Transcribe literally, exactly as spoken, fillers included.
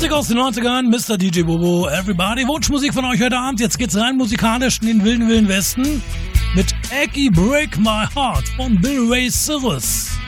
Musik aus den neunzigern, Mister D J Bobo, Everybody. Wunschmusik von euch heute Abend. Jetzt geht's rein musikalisch in den wilden, wilden Westen mit Aggie Break My Heart von Bill Ray Cyrus.